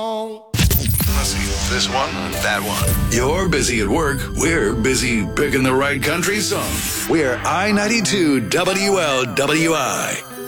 This one and that one. You're busy at work. We're busy picking the right country song. We're I-92 WLWI.